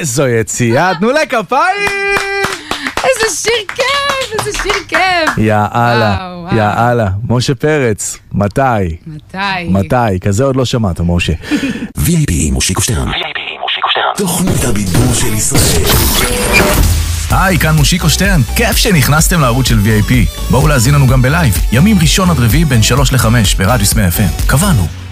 איזו יציאה, תנו לכפיים! איזה שיר כיף, איזה שיר כיף. יאללה, משה פרץ, מתי? כזה עוד לא שמעת, משה. VIP מושיקו שטרן. תוכנית הבידור של ישראל. היי, כאן מושיקו שטרן. כיף שנכנסתם לערוץ של VIP. בואו להזין לנו גם בלייב. ימים ראשון עד רביעי בין 3 ל-5 ברדיו סמי FM. קבענו.